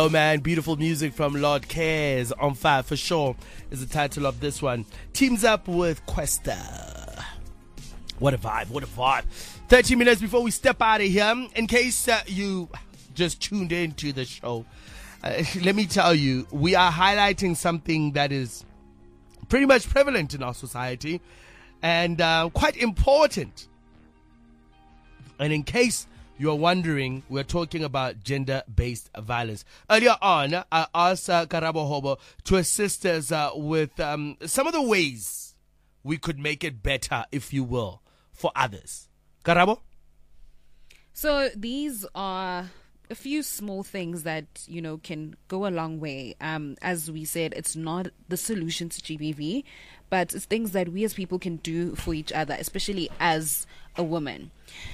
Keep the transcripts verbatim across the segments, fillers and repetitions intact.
Yo, man, beautiful music from Lord Cares. On Fire for sure is the title of this one. Teams up with Questa. What a vibe, what a vibe. thirty minutes before we step out of here, in case uh, you just tuned into the show, uh, let me tell you, we are highlighting something that is pretty much prevalent in our society and uh, quite important. And in case you're wondering, we're talking about gender-based violence. Earlier on, I asked uh, Karabo Hobo to assist us uh, with um, some of the ways we could make it better, if you will, for others. Karabo? So these are a few small things that, you know, can go a long way. Um, as we said, it's not the solution to G B V, but it's things that we as people can do for each other, especially as a woman.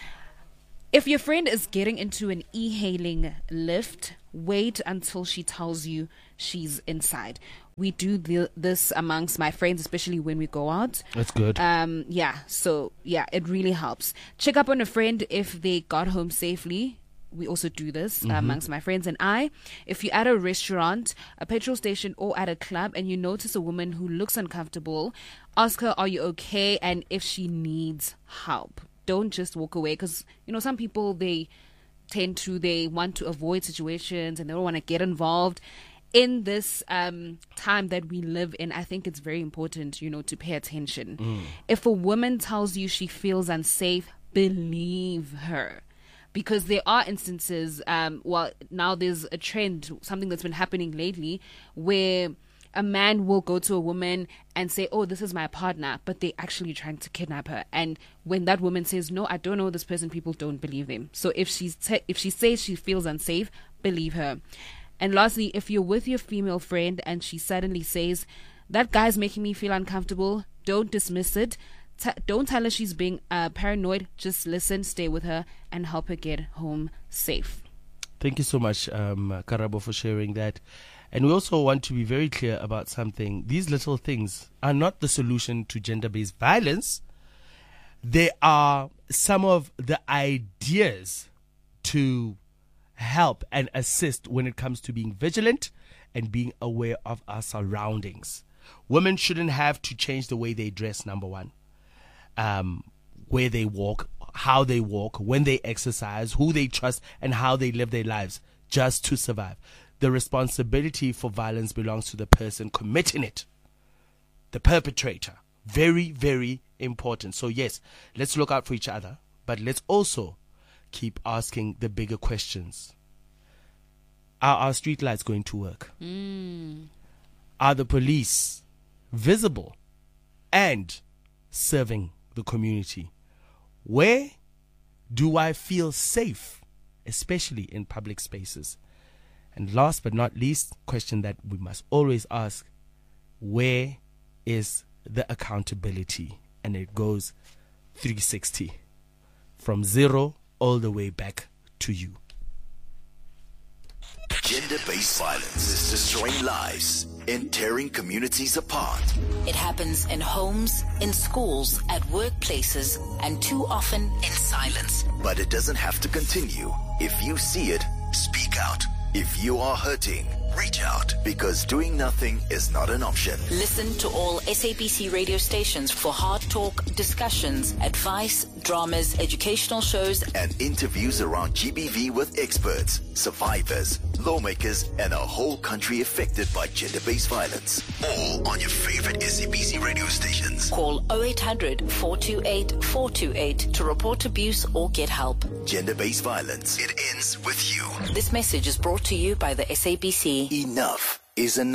If your friend is getting into an e-hailing lift, wait until she tells you she's inside. We do the, this amongst my friends, especially when we go out. That's good. Um, yeah, so yeah, it really helps. Check up on a friend if they got home safely. We also do this mm-hmm. amongst my friends and I. If you're at a restaurant, a petrol station, or at a club and you notice a woman who looks uncomfortable, ask her, are you okay? And if she needs help. Don't just walk away, because, you know, some people, they tend to, they want to avoid situations and they don't want to get involved. In this um, time that we live in, I think it's very important, you know, to pay attention. Mm. If a woman tells you she feels unsafe, believe her. Because there are instances, um, well, now there's a trend, something that's been happening lately, where a man will go to a woman and say, oh, this is my partner, but they're actually trying to kidnap her. And when that woman says, no, I don't know this person, people don't believe them. So if she's te- if she says she feels unsafe, believe her. And lastly, if you're with your female friend and she suddenly says, that guy's making me feel uncomfortable, don't dismiss it. T- don't tell her she's being uh, paranoid. Just listen, stay with her, and help her get home safe. Thank you so much, um, Karabo, for sharing that. And we also want to be very clear about something. These little things are not the solution to gender-based violence. They are some of the ideas to help and assist when it comes to being vigilant and being aware of our surroundings. Women shouldn't have to change the way they dress, number one. Um, where they walk, how they walk, when they exercise, who they trust, and how they live their lives just to survive. The responsibility for violence belongs to the person committing it, the perpetrator. Very, very important. So yes, let's look out for each other, but let's also keep asking the bigger questions. Are our street lights going to work? Mm. Are the police visible and serving the community? Where do I feel safe, especially in public spaces? And last but not least, question that we must always ask, where is the accountability? And it goes three sixty, from zero all the way back to you. Gender-based violence is destroying lives and tearing communities apart. It happens in homes, in schools, at workplaces, and too often in silence. But it doesn't have to continue. If you see it, speak out. If you are hurting, reach out, because doing nothing is not an option. Listen to all S A B C radio stations for hard talk, discussions, advice, dramas, educational shows, and interviews around G B V with experts, survivors, lawmakers, and a whole country affected by gender-based violence. All on your favorite S A B C radio stations. Call oh eight hundred, four two eight, four two eight to report abuse or get help. Gender-based violence. It ends with you. This message is brought to you by the S A B C. Enough is enough.